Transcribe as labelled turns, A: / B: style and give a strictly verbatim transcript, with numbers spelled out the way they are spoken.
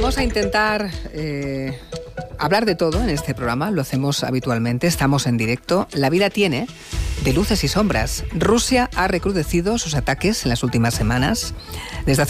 A: Vamos a intentar eh, hablar de todo en este programa, lo hacemos habitualmente, estamos en directo. La vida tiene de luces y sombras. Rusia ha recrudecido sus ataques en las últimas semanas. Desde hace